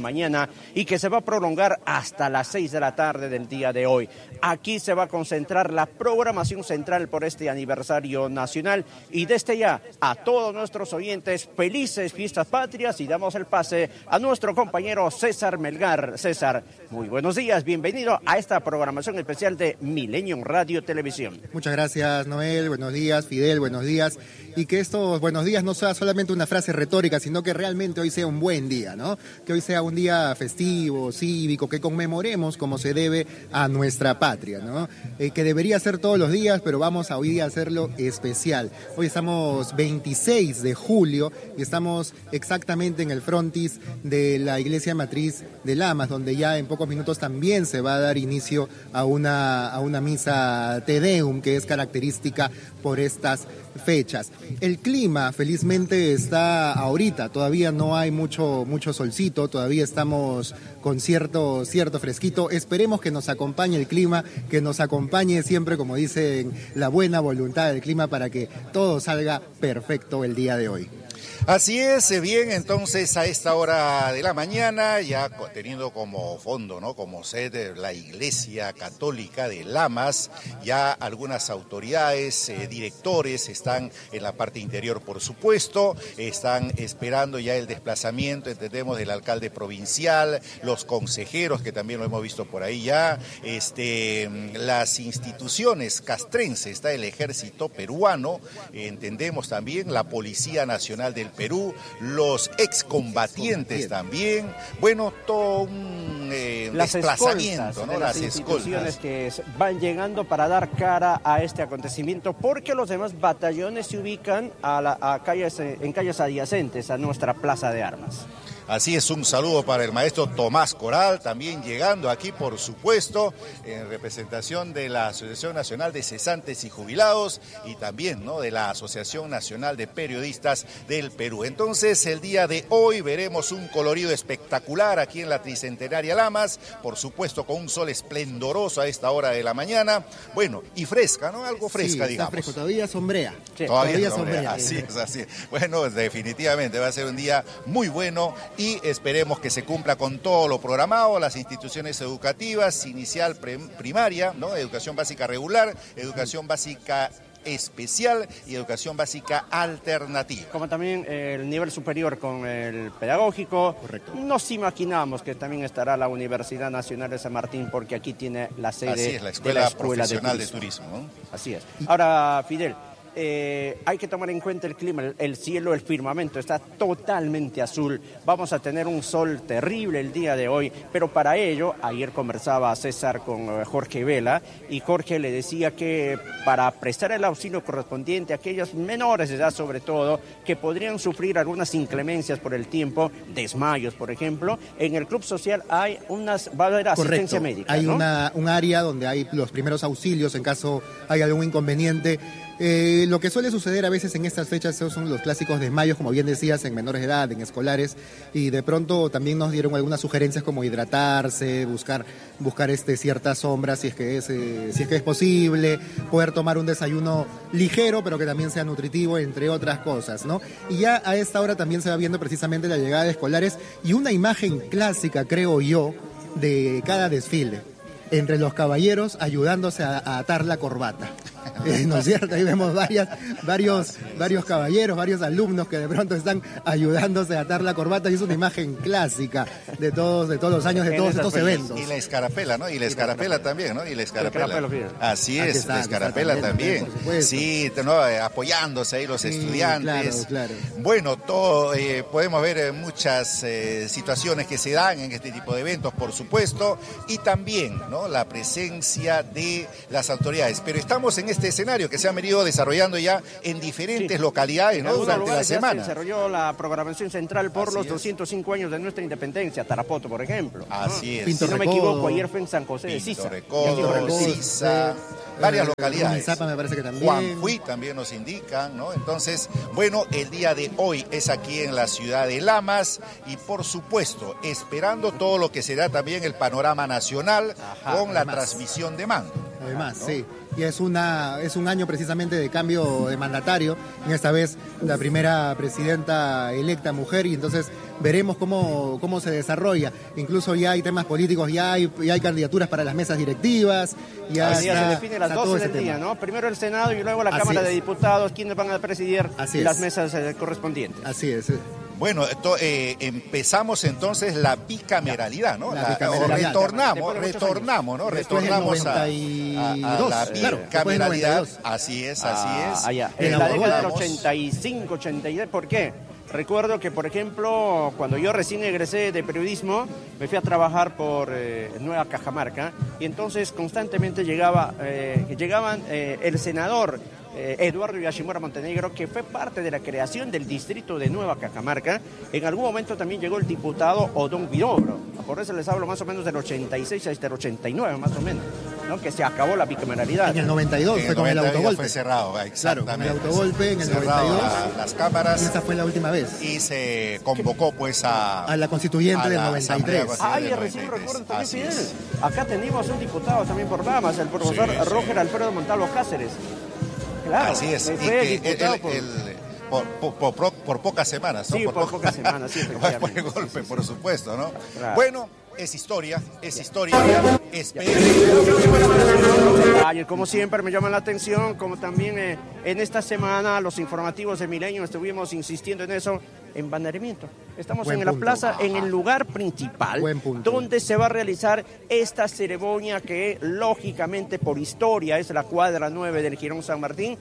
mañana y que se va a prolongar hasta las 6 de la tarde del día de hoy. Aquí se va a concentrar la programación central por este aniversario nacional y desde ya a todos nuestros oyentes, felices fiestas patrias y damos el pase a nuestro compañero César Melgar. César, muy buenos días, bienvenido a esta programación especial de Millennium Radio Televisión. Muchas gracias, Noel, buenos días, Fidel, buenos días, y que estos buenos días no sea solamente una frase retórica, sino que realmente hoy sea un buen día, ¿no? Que hoy sea un día festivo, cívico, que conmemoremos como se debe a nuestra patria, ¿no? Que debería ser todos los días, pero vamos a hoy día a hacerlo especial. Hoy estamos 26 de julio y estamos exactamente en el frontis de la Iglesia Matriz de Lamas, donde ya en pocos minutos también se va a dar inicio a una misa Te Deum, que es característica por estas fechas. El clima felizmente está ahorita, todavía no hay mucho solcito, todavía estamos con cierto fresquito. Esperemos que nos acompañe el clima, que nos acompañe siempre, como dicen, la buena voluntad del clima para que todo salga perfecto el día de hoy. Así es, bien, entonces a esta hora de la mañana, ya teniendo como fondo, ¿no?, como sede la Iglesia Católica de Lamas, ya algunas autoridades, directores están en la parte interior, por supuesto, están esperando ya el desplazamiento, entendemos, del alcalde provincial, los consejeros, que también lo hemos visto por ahí ya, las instituciones castrenses, está el ejército peruano, entendemos también, la Policía Nacional del Perú, los excombatientes también, bueno, todo un desplazamiento, ¿no? Las instituciones que van llegando para dar cara a este acontecimiento, porque los demás batallones se ubican en calles adyacentes a nuestra plaza de armas. Así es, un saludo para el maestro Tomás Coral, también llegando aquí, por supuesto, en representación de la Asociación Nacional de Cesantes y Jubilados y también, ¿no?, de la Asociación Nacional de Periodistas del Perú. Entonces, el día de hoy veremos un colorido espectacular aquí en la Tricentenaria Lamas, por supuesto con un sol esplendoroso a esta hora de la mañana, bueno, y fresca, ¿no? Algo fresca, sí, digamos. Está fresco, todavía sombrea. Sí, todavía sombrea. Así es, así es. Bueno, definitivamente va a ser un día muy bueno y esperemos que se cumpla con todo lo programado, las instituciones educativas, inicial, primaria, ¿no?, educación básica regular, educación básica especial y educación básica alternativa. Como también el nivel superior con el pedagógico. Correcto. Nos imaginamos que también estará la Universidad Nacional de San Martín, porque aquí tiene la sede. Así es, la Escuela Profesional de Turismo, ¿no? Así es. Ahora, Fidel, hay que tomar en cuenta el clima, el cielo, el firmamento está totalmente azul, vamos a tener un sol terrible el día de hoy, pero para ello, ayer conversaba César con Jorge Vela y Jorge le decía que para prestar el auxilio correspondiente a aquellos menores de edad sobre todo, que podrían sufrir algunas inclemencias por el tiempo, desmayos por ejemplo, en el club social va a haber asistencia médica, hay, ¿no? un área donde hay los primeros auxilios en caso hay algún inconveniente. Lo que suele suceder a veces en estas fechas son los clásicos desmayos, como bien decías, en menores de edad, en escolares, y de pronto también nos dieron algunas sugerencias como hidratarse, buscar ciertas sombras si es que es posible, poder tomar un desayuno ligero, pero que también sea nutritivo, entre otras cosas, ¿no? Y ya a esta hora también se va viendo precisamente la llegada de escolares y una imagen clásica, creo yo, de cada desfile, entre los caballeros ayudándose a atar la corbata. ¿No es cierto? Ahí vemos varios caballeros, varios alumnos que de pronto están ayudándose a atar la corbata y es una imagen clásica de todos los años, de todos estos eventos. Y la escarapela, ¿no? Y la escarapela también, ¿no? Y la escarapela. Así es, la escarapela también. Sí, ¿no? Apoyándose ahí los estudiantes. Claro. Bueno, podemos ver muchas situaciones que se dan en este tipo de eventos, por supuesto, y también, ¿no?, la presencia de las autoridades. Pero estamos en este escenario que se ha venido desarrollando ya en diferentes localidades, ¿no?, durante la semana. Se desarrolló la programación central por los 205 años de nuestra independencia, Tarapoto, por ejemplo. Así es. Si no me equivoco, ayer fue en San José de Sisa. Sisa, varias localidades. Zapa me parece que también. Juanjuy también nos indican, ¿no? Entonces, bueno, el día de hoy es aquí en la ciudad de Lamas y por supuesto, esperando todo lo que será también el panorama nacional con la transmisión de mando. Además, ¿no? sí. Y es un año precisamente de cambio de mandatario, en esta vez la primera presidenta electa mujer, y entonces veremos cómo se desarrolla. Incluso ya hay temas políticos, ya hay candidaturas para las mesas directivas. Ya se define a las 12 del día, ¿no? Primero el Senado y luego la Cámara de Diputados, quienes van a presidir las mesas correspondientes. Así es. Bueno, empezamos entonces la bicameralidad, ¿no? Retornamos, ¿no? Retornamos a la bicameralidad. Así es. En la década del 85, 86, ¿por qué? Recuerdo que, por ejemplo, cuando yo recién egresé de periodismo, me fui a trabajar por Nueva Cajamarca y entonces constantemente llegaban el senador Eduardo Yashimura Montenegro, que fue parte de la creación del distrito de Nueva Cajamarca. En algún momento también llegó el diputado Odón Vidobro. Por eso les hablo más o menos del 86 hasta el 89, más o menos, ¿no? Que se acabó la bicameralidad. En el 92 fue con el autogolpe. Fue cerrado, exactamente. Claro, con el autogolpe en el 92. Las cámaras. Y esa fue la última vez. Y se convocó pues a la constituyente del 93. Recién recuerdo también, Fidel. Acá teníamos un diputado también por Damas, el profesor Roger Alfredo Montalvo Cáceres. Claro, así es, y que por pocas semanas, ¿no? Sí, por pocas semanas, sí, efectivamente. Por el golpe, por supuesto, ¿no? Claro. Bueno, es historia. Como siempre me llaman la atención, como también en esta semana los informativos de Milenio estuvimos insistiendo en eso, embanderamiento. Estamos en la plaza, en el lugar principal, donde se va a realizar esta ceremonia que lógicamente por historia es la cuadra 9 del Jirón San Martín.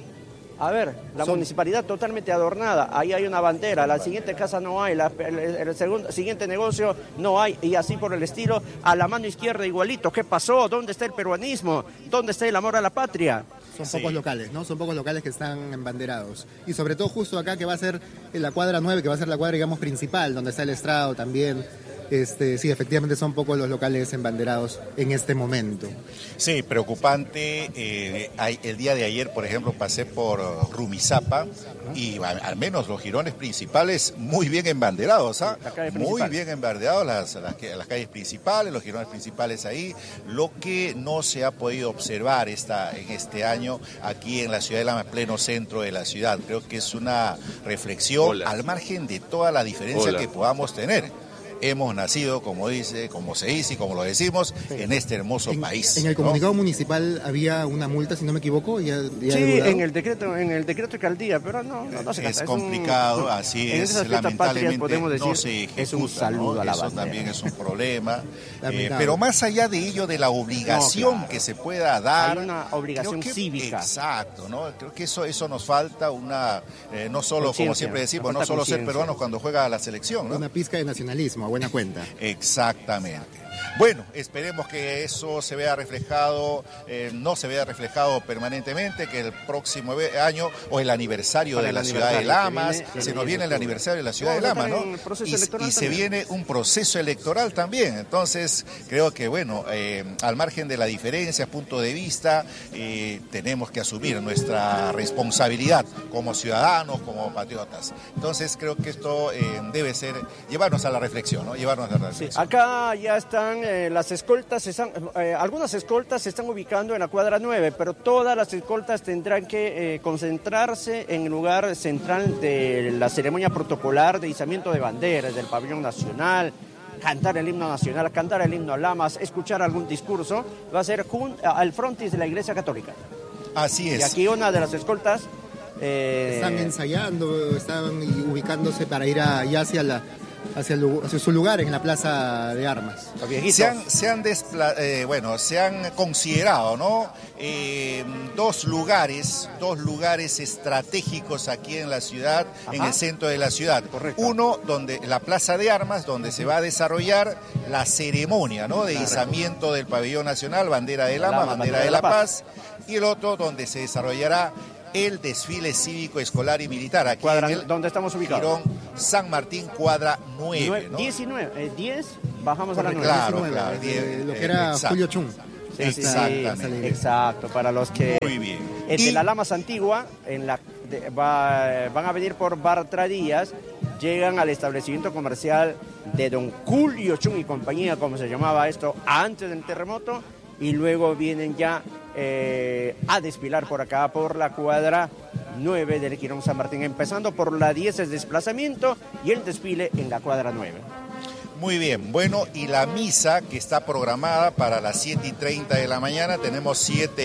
A ver, la municipalidad totalmente adornada, ahí hay una bandera, la siguiente casa no hay, el siguiente negocio no hay, y así por el estilo, a la mano izquierda igualito. ¿Qué pasó? ¿Dónde está el peruanismo? ¿Dónde está el amor a la patria? Son pocos locales, ¿no? Son pocos locales que están embanderados. Y sobre todo justo acá, que va a ser en la cuadra 9, que va a ser la cuadra, digamos, principal, donde está el estrado también. Sí, efectivamente son pocos los locales embanderados en este momento. Sí, preocupante. El día de ayer, por ejemplo, pasé por Rumizápa y al menos los jirones principales muy bien embanderados, ¿ah? Muy bien embanderados las calles principales, los jirones principales ahí. Lo que no se ha podido observar en este año aquí en la ciudad de Lama, pleno centro de la ciudad. Creo que es una reflexión al margen de toda la diferencia que podamos tener. Hemos nacido, como se dice y como lo decimos, en este hermoso país. En el comunicado municipal había una multa, si no me equivoco. Sí, en el decreto de alcaldía, pero no se es complicado, así es, lamentablemente podemos decir, no se ejecuta, es un saludo a la eso bandera. También es un problema. Pero más allá de ello, de la obligación que se pueda dar. Hay una obligación cívica. Exacto, ¿no? Creo que eso nos falta, no solo, como siempre decimos, no solo ser peruanos cuando juega a la selección, ¿no? Una pizca de nacionalismo, buena cuenta. Exactamente. Bueno, esperemos que eso se vea reflejado, no se vea reflejado permanentemente, que el próximo año o el aniversario de la ciudad de Lamas, se nos viene el aniversario de la ciudad de Lamas, ¿no? Y se viene un proceso electoral también. Entonces, creo que, bueno, al margen de la diferencia, punto de vista, tenemos que asumir nuestra responsabilidad como ciudadanos, como patriotas. Entonces, creo que esto debe ser, llevarnos a la reflexión, ¿no? Sí, acá ya están las escoltas, algunas escoltas se están ubicando en la cuadra 9, pero todas las escoltas tendrán que concentrarse en el lugar central de la ceremonia protocolar de izamiento de banderas del pabellón nacional, cantar el himno nacional, cantar el himno a Lamas, escuchar algún discurso. Va a ser al frontis de la Iglesia Católica. Así es. Y aquí una de las escoltas están ensayando, están ubicándose para ir allá hacia su lugar en la Plaza de Armas. Se han considerado, ¿no? Dos lugares estratégicos aquí en la ciudad, en el centro de la ciudad. Correcto. Uno, donde la Plaza de Armas, donde se va a desarrollar la ceremonia, ¿no? De izamiento del pabellón nacional, bandera de Lama, bandera de la Paz. Y el otro, donde se desarrollará el desfile cívico, escolar y militar. Aquí ¿dónde estamos ubicados? Jirón San Martín, cuadra 9. 10, bajamos a la 9. Claro, 10, lo que era Julio Chung. Exactamente. Exacto, para los que... Muy bien. De la Lamas Antigua, van a venir por Bartradías, llegan al establecimiento comercial de Don Julio Chung y compañía, como se llamaba esto, antes del terremoto, y luego vienen ya a desfilar por acá, por la cuadra 9 del Quirón San Martín, empezando por la 10 el desplazamiento y el desfile en la cuadra 9. Muy bien, bueno, y la misa que está programada para las 7:30 de la mañana, tenemos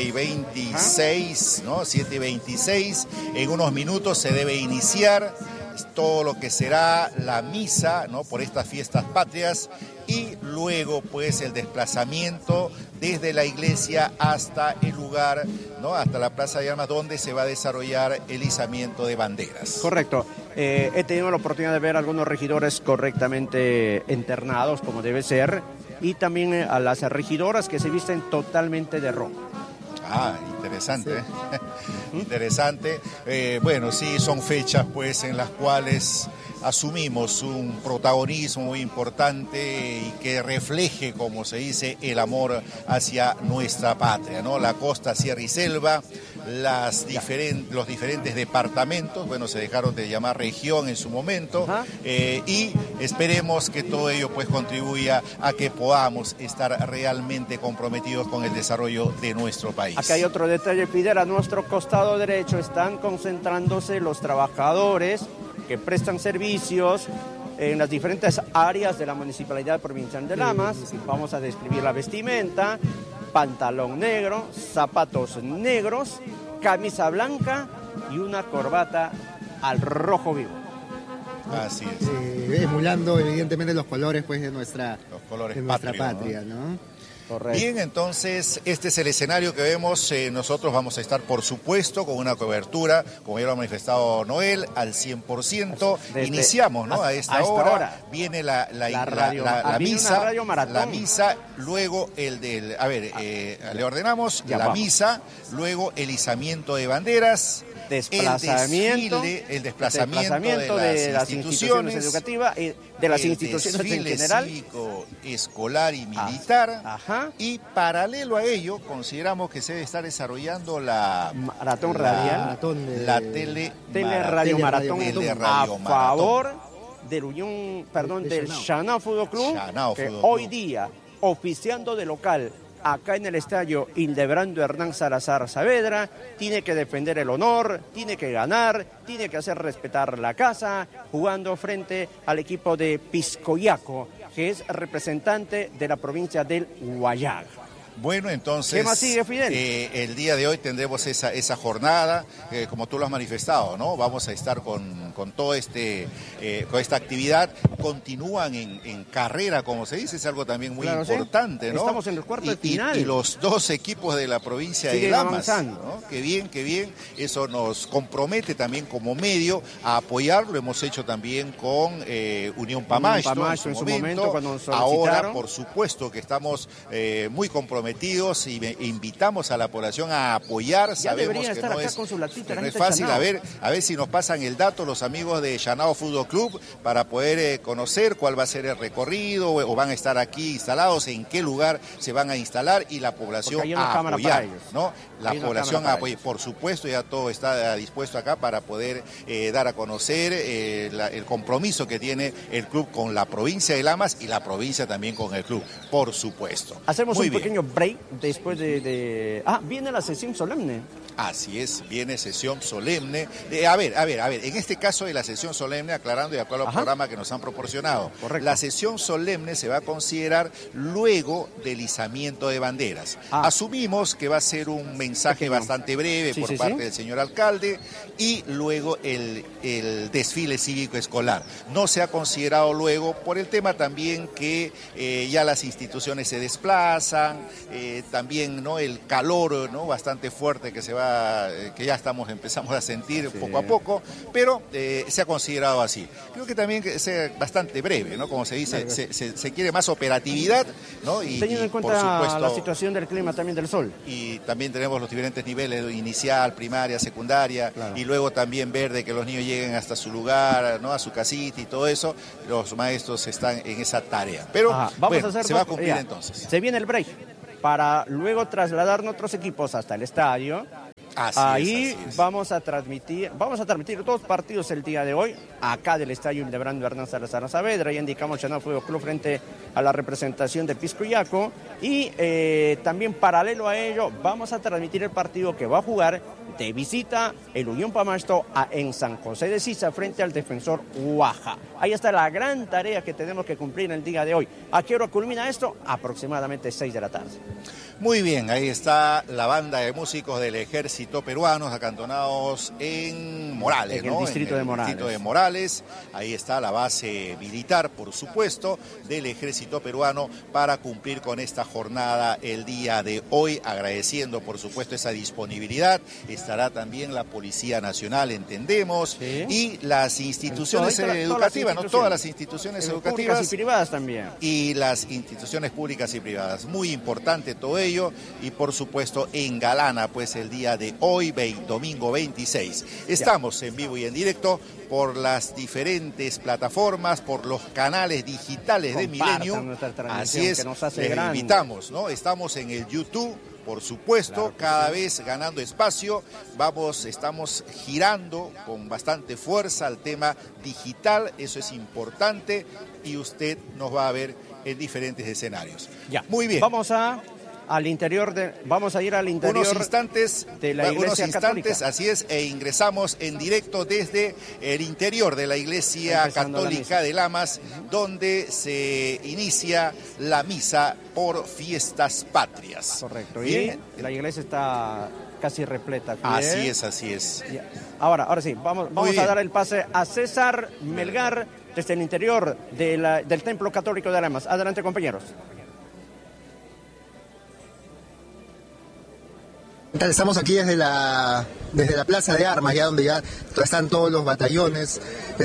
7:26, ¿no? 7:26, en unos minutos se debe iniciar todo lo que será la misa, ¿no? Por estas fiestas patrias, y luego pues el desplazamiento desde la iglesia hasta el lugar, ¿no? Hasta la Plaza de Armas, donde se va a desarrollar el izamiento de banderas. Correcto. He tenido la oportunidad de ver a algunos regidores correctamente internados, como debe ser, y también a las regidoras que se visten totalmente de rojo. Ah, interesante, sí. Interesante. Bueno, sí, son fechas pues en las cuales asumimos un protagonismo muy importante y que refleje, como se dice, el amor hacia nuestra patria, ¿no? La costa, sierra y selva, los diferentes departamentos, bueno, se dejaron de llamar región en su momento, y esperemos que todo ello pues contribuya a que podamos estar realmente comprometidos con el desarrollo de nuestro país. Acá hay otro detalle, Fidel, a nuestro costado derecho están concentrándose los trabajadores que prestan servicios en las diferentes áreas de la Municipalidad Provincial de Lamas. Vamos a describir la vestimenta: pantalón negro, zapatos negros, camisa blanca y una corbata al rojo vivo. Así es. Emulando evidentemente los colores pues de nuestra patrios, patria, ¿no? Correcto. Bien, entonces este es el escenario que vemos. Nosotros vamos a estar, por supuesto, con una cobertura, como ya lo ha manifestado Noel, al 100%. Iniciamos, ¿no? A esta hora. Viene la misa, luego le ordenamos la misa, luego el izamiento de banderas, el desplazamiento de las instituciones educativas, de las instituciones en general, cívico, escolar y militar. Y paralelo a ello, consideramos que se debe estar desarrollando la maratón radial, la teleradio maratón a favor del Chanao Fútbol Club, que hoy día, oficiando de local acá en el estadio Hildebrando Hernán Salazar Saavedra, tiene que defender el honor, tiene que ganar, tiene que hacer respetar la casa, jugando frente al equipo de Piscoyaco, que es representante de la provincia del Huallaga. Bueno, entonces, ¿qué más sigue, Fidel? El día de hoy tendremos esa jornada, como tú lo has manifestado, ¿no? Vamos a estar con todo con esta actividad. Continúan en carrera, como se dice, es algo también muy importante, ¿no? Estamos en el cuarto de final. Y los dos equipos de la provincia de Lamas, ¿no? Qué bien. Eso nos compromete también como medio a apoyar. Lo hemos hecho también con Unión Pamacho en su momento. Cuando nos ahora, por supuesto, que estamos muy comprometidos y invitamos a la población a apoyar. Ya sabemos que estar no acá es, con su latita, no es fácil. A ver si nos pasan el dato los amigos de Chanao Fútbol Club para poder conocer cuál va a ser el recorrido, o van a estar aquí instalados, en qué lugar se van a instalar, y la población a apoyar, ¿no? La población a apoyar. Por supuesto, ya todo está dispuesto acá para poder dar a conocer el compromiso que tiene el club con la provincia de Lamas y la provincia también con el club, por supuesto. Hacemos un pequeño break después viene la sesión solemne. Así es, viene sesión solemne. A ver, en este caso de la sesión solemne, aclarando de acuerdo al programa que nos han proporcionado, la sesión solemne se va a considerar luego del izamiento de banderas. Asumimos que va a ser un mensaje bastante breve por parte del señor alcalde, y luego el desfile cívico escolar. No se ha considerado luego por el tema también que ya las instituciones se desplazan, también, ¿no?, el calor, ¿no?, bastante fuerte que ya empezamos a sentir poco a poco, pero se ha considerado así. Creo que también que sea bastante breve, ¿no? Como se dice, se quiere más operatividad, ¿no? Teniendo en cuenta, por supuesto, la situación del clima también del sol. Y también tenemos los diferentes niveles, inicial, primaria, secundaria, y luego también ver de que los niños lleguen hasta su lugar, ¿no?, a su casita y todo eso. Los maestros están en esa tarea. Pero se va a cumplir entonces. Se viene el break para luego trasladar nuestros equipos hasta el estadio. Ahí vamos a transmitir 2 partidos el día de hoy, acá del estadio Hildebrando Hernán Salazar Saavedra. Ya indicamos Chanao Fútbol Club frente a la representación de Piscoyaco, y también paralelo a ello vamos a transmitir el partido que va a jugar de visita el Unión Pamasto en San José de Sisa frente al Defensor Guaja. Ahí está la gran tarea que tenemos que cumplir el día de hoy. ¿A qué hora culmina esto? Aproximadamente 6 de la tarde. Muy bien, ahí está la banda de músicos del Ejército Peruano acantonados en Morales, en el distrito de Morales. Distrito de Morales. Ahí está la base militar, por supuesto, del Ejército Peruano para cumplir con esta jornada el día de hoy, agradeciendo, por supuesto, esa disponibilidad. Estará también la Policía Nacional, entendemos, sí, y las instituciones educativas, ¿no? Todas las instituciones educativas. Públicas y privadas también. Y las instituciones públicas y privadas. Muy importante todo ello. Y por supuesto engalana pues el día de hoy, domingo 26. Estamos en vivo y en directo por las diferentes plataformas, por los canales digitales de Milenio. Así es, les invitamos, ¿no? Estamos en el YouTube, por supuesto, claro, cada vez ganando espacio. Estamos girando con bastante fuerza al tema digital, eso es importante, y usted nos va a ver en diferentes escenarios. Ya. Muy bien. Vamos a ir al interior unos instantes de la Iglesia Católica. Así es, e ingresamos en directo desde el interior de la Iglesia Católica de Lamas, donde se inicia la misa por fiestas patrias. Correcto, bien. Y la iglesia está casi repleta. Así es. Ahora sí, vamos a dar el pase a César Melgar desde el interior del Templo Católico de Lamas. Adelante, compañeros. Estamos aquí desde la Plaza de Armas, ya donde ya están todos los batallones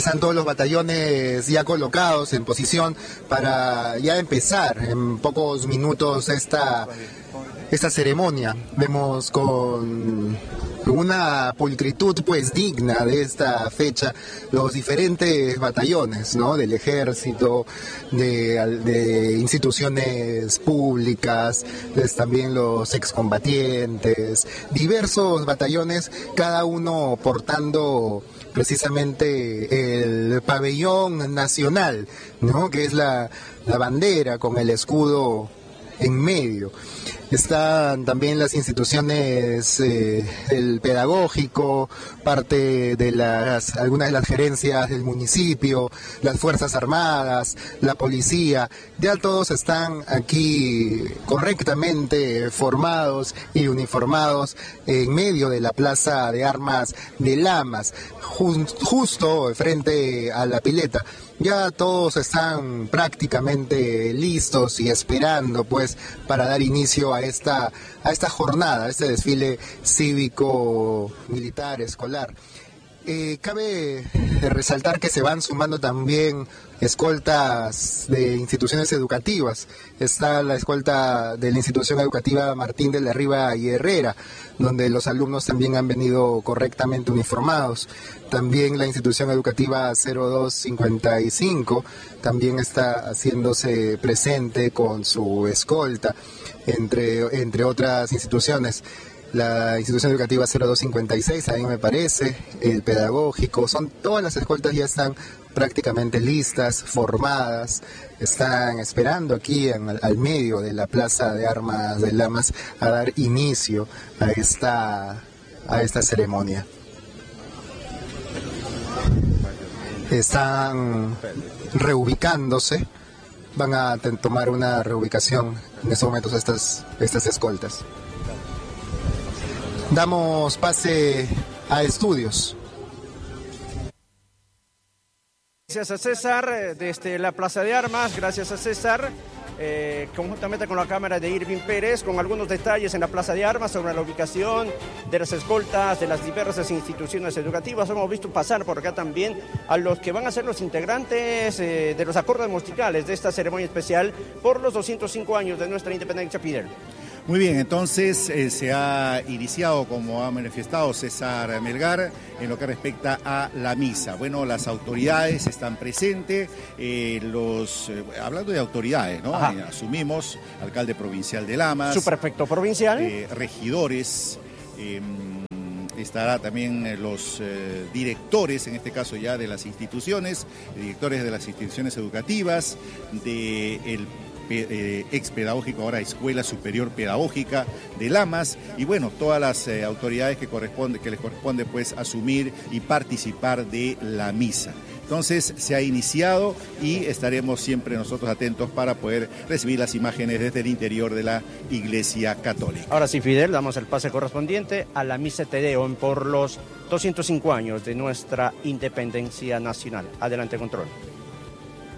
ya colocados en posición para ya empezar en pocos minutos esta ceremonia. Vemos con una pulcritud pues digna de esta fecha los diferentes batallones, ¿no? Del ejército, de instituciones públicas, también los excombatientes, diversos batallones, cada uno portando precisamente el pabellón nacional, ¿no? Que es la bandera con el escudo en medio. Están también las instituciones, el pedagógico, parte de algunas de las gerencias del municipio, las Fuerzas Armadas, la policía. Ya todos están aquí correctamente formados y uniformados en medio de la Plaza de Armas de Lamas, justo frente a la pileta. Ya todos están prácticamente listos y esperando pues para dar inicio a esta jornada, a este desfile cívico militar escolar. Cabe resaltar que se van sumando también escoltas de instituciones educativas. Está la escolta de la institución educativa Martín de la Riva y Herrera, donde los alumnos también han venido correctamente uniformados. También la institución educativa 0255 también está haciéndose presente con su escolta, entre otras instituciones. La institución educativa 0256, a mí me parece, el pedagógico, todas las escoltas ya están prácticamente listas, formadas, están esperando aquí al medio de la Plaza de Armas de Lamas a dar inicio a esta ceremonia. Están reubicándose, van a tomar una reubicación en estos momentos estas escoltas. Damos pase a estudios. Gracias a César, desde la Plaza de Armas, gracias a César, conjuntamente con la cámara de Irving Pérez, con algunos detalles en la Plaza de Armas sobre la ubicación de las escoltas de las diversas instituciones educativas. Hemos visto pasar por acá también a los que van a ser los integrantes de los acordes musicales de esta ceremonia especial por los 205 años de nuestra independencia, Fidel. Muy bien, entonces se ha iniciado, como ha manifestado César Melgar, en lo que respecta a la misa. Bueno, las autoridades están presentes, hablando de autoridades, ¿no? Asumimos, alcalde provincial de Lamas. Subprefecto provincial. Regidores. Estará también los directores, en este caso ya de las instituciones, directores de las instituciones educativas, del ex pedagógico, ahora Escuela Superior Pedagógica de Lamas, y bueno, todas las autoridades que les corresponde pues asumir y participar de la misa. Entonces se ha iniciado y estaremos siempre nosotros atentos para poder recibir las imágenes desde el interior de la Iglesia Católica. Ahora sí, Fidel, damos el pase correspondiente a la Misa Te Deum por los 205 años de nuestra independencia nacional. Adelante, control.